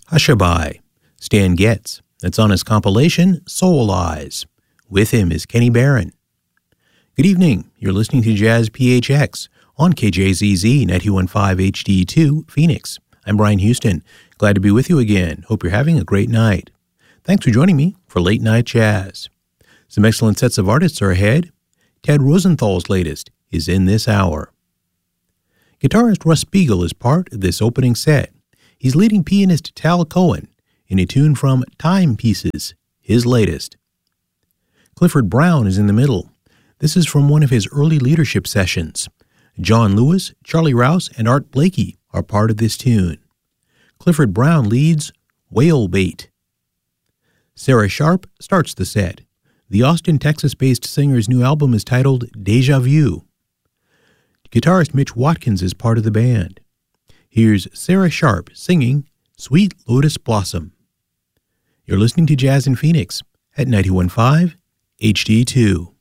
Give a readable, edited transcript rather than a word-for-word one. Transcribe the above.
Hushaby, Stan Getz. That's on his compilation, Soul Eyes. With him is Kenny Barron. Good evening. You're listening to Jazz PHX on KJZZ 91.5 HD2, Phoenix. I'm Brian Houston. Glad to be with you again. Hope you're having a great night. Thanks for joining me for Late Night Jazz. Some excellent sets of artists are ahead. Ted Rosenthal's latest is in this hour. Guitarist Russ Spiegel is part of this opening set. He's leading pianist Tal Cohen in a tune from Timepieces, his latest. Clifford Brown is in the middle. This is from one of his early leadership sessions. John Lewis, Charlie Rouse, and Art Blakey are part of this tune. Clifford Brown leads Whale Bait. Sarah Sharp starts the set. The Austin, Texas-based singer's new album is titled Deja Vu. Guitarist Mitch Watkins is part of the band. Here's Sarah Sharp singing Sweet Lotus Blossom. You're listening to Jazz in Phoenix at 91.5 HD2.